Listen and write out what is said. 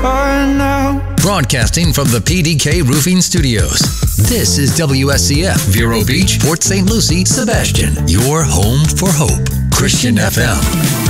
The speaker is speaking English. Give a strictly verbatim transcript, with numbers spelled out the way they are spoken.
apart now. Broadcasting from the P D K Roofing Studios. This is W S C F, Vero Beach, Port Saint Lucie, Sebastian. Your home for hope. Christian F M.